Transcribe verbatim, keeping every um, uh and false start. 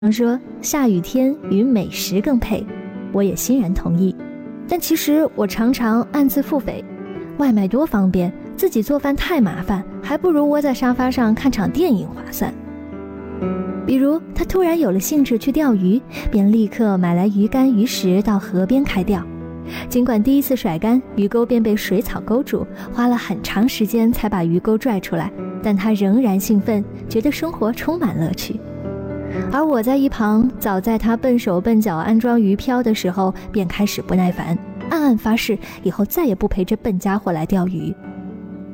常说下雨天与美食更配，我也欣然同意。但其实我常常暗自腹诽，外卖多方便，自己做饭太麻烦，还不如窝在沙发上看场电影划算。比如他突然有了兴致去钓鱼，便立刻买来鱼竿鱼食到河边开钓。尽管第一次甩竿，鱼钩便被水草勾住，花了很长时间才把鱼钩拽出来，但他仍然兴奋，觉得生活充满乐趣。而我在一旁，早在他笨手笨脚安装鱼漂的时候，便开始不耐烦，暗暗发誓以后再也不陪这笨家伙来钓鱼。